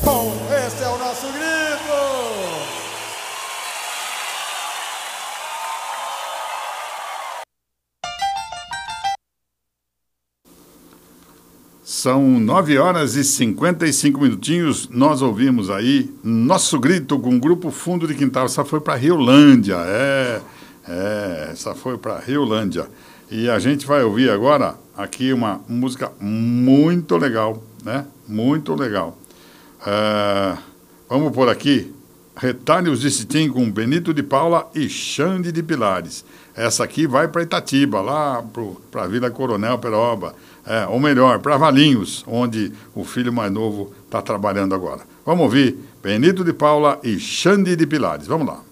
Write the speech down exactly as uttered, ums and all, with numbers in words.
Bom, esse é o nosso grito! São nove horas e cinquenta e cinco minutinhos. Nós ouvimos aí Nosso Grito com o Grupo Fundo de Quintal. Essa foi para Riolândia, é, é, essa foi para Riolândia. E a gente vai ouvir agora aqui uma música muito legal, né? Muito legal. É, vamos por aqui, Retalhos de Cetim com Benito de Paula e Xande de Pilares. Essa aqui vai para Itatiba, lá para a Vila Coronel Peroba. É, ou melhor, para Valinhos, onde o filho mais novo está trabalhando agora. Vamos ouvir Benito de Paula e Xande de Pilares. Vamos lá.